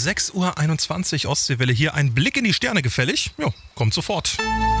6:21 Uhr Ostseewelle hier. Ein Blick in die Sterne gefällig? Ja, kommt sofort.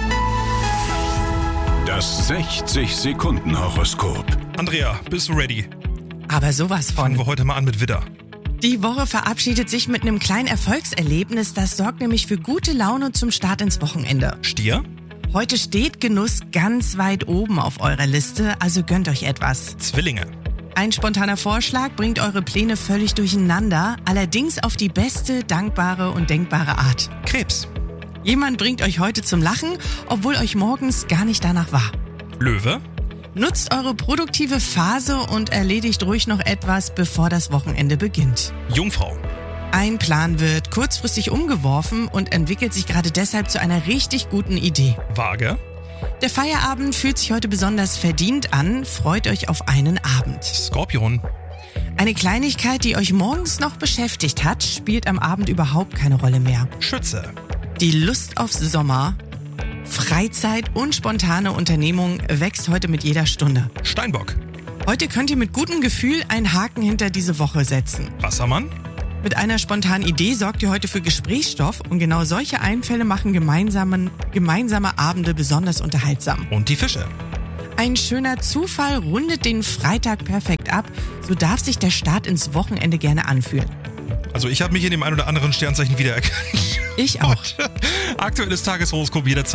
Das 60-Sekunden-Horoskop. Andrea, bist du ready? Aber sowas Fangen wir von. heute mal an mit Widder. Die Woche verabschiedet sich mit einem kleinen Erfolgserlebnis. Das sorgt nämlich für gute Laune zum Start ins Wochenende. Stier, Heute steht Genuss ganz weit oben auf eurer Liste, also gönnt euch etwas. Zwillinge, Ein spontaner Vorschlag bringt eure Pläne völlig durcheinander, allerdings auf die beste, dankbare und denkbare Art. Krebs, Jemand bringt euch heute zum Lachen, obwohl euch morgens gar nicht danach war. Löwe, Nutzt eure produktive Phase und erledigt ruhig noch etwas, bevor das Wochenende beginnt. Jungfrau, Ein Plan wird kurzfristig umgeworfen und entwickelt sich gerade deshalb zu einer richtig guten Idee. Waage, Der Feierabend fühlt sich heute besonders verdient an, freut euch auf einen Abend. Skorpion, Eine Kleinigkeit, die euch morgens noch beschäftigt hat, spielt am Abend überhaupt keine Rolle mehr. Schütze, Die Lust auf Sommer, Freizeit und spontane Unternehmung wächst heute mit jeder Stunde. Steinbock, Heute könnt ihr mit gutem Gefühl einen Haken hinter diese Woche setzen. Wassermann, Mit einer spontanen Idee sorgt ihr heute für Gesprächsstoff und genau solche Einfälle machen gemeinsame Abende besonders unterhaltsam. und die Fische. Ein schöner Zufall rundet den Freitag perfekt ab, so darf sich der Start ins Wochenende gerne anfühlen. Also ich habe mich in dem ein oder anderen Sternzeichen wiedererkannt. Ich auch. Aktuelles Tageshoroskop jederzeit